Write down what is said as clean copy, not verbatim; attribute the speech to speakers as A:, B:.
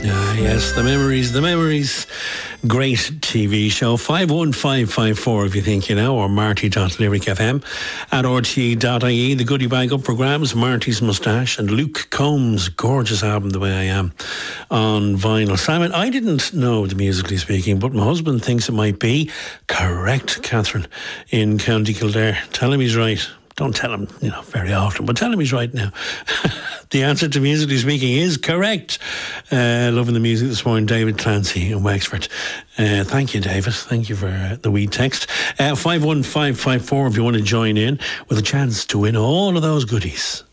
A: Yes, the memories. Great TV show. 51554 if you think you know, or marty.lyricfm at rte.ie. The Goodie Bag Up programmes, Marty's Moustache and Luke Combs' gorgeous album, The Way I Am, on vinyl. Simon, I didn't know the Musically Speaking, but my husband thinks it might be correct, Catherine, in County Kildare. Tell him he's right. Don't tell him, very often, but tell him he's right now. The answer to Musically Speaking is correct. Loving the music this morning, David Clancy in Wexford. Thank you, David. Thank you for the wee text. 51554 if you want to join in with a chance to win all of those goodies.